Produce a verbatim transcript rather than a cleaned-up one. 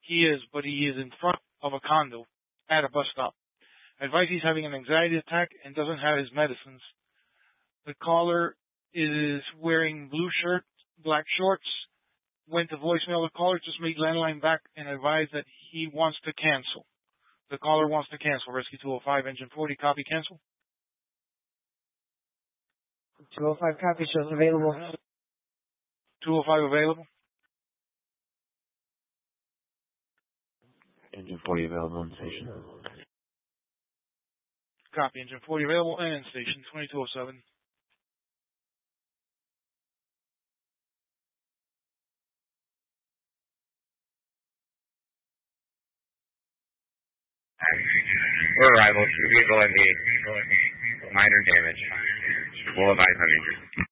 he is, but he is in front of a condo at a bus stop. Advice he's having an anxiety attack and doesn't have his medicines. The caller is wearing blue shirt, black shorts. Went to voicemail. The caller just made landline back and advised that he wants to cancel. The caller wants to cancel. Rescue two oh five, engine forty, copy, cancel. two oh five copy, shows available. two oh five available. Engine forty available on station. Copy, engine forty available and station twenty-two oh seven. For arrival, vehicle M V, minor damage. We'll advise on injury.